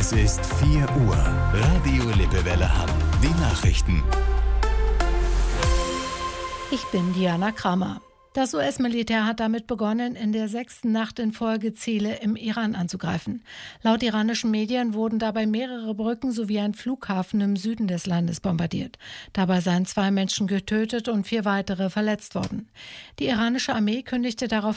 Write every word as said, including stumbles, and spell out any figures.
Es ist vier Uhr. Radio Lippewelle Hamm. Die Nachrichten. Ich bin Diana Kramer. Das U S-Militär hat damit begonnen, in der sechsten Nacht in Folge Ziele im Iran anzugreifen. Laut iranischen Medien wurden dabei mehrere Brücken sowie ein Flughafen im Süden des Landes bombardiert. Dabei seien zwei Menschen getötet und vier weitere verletzt worden. Die iranische Armee kündigte darauf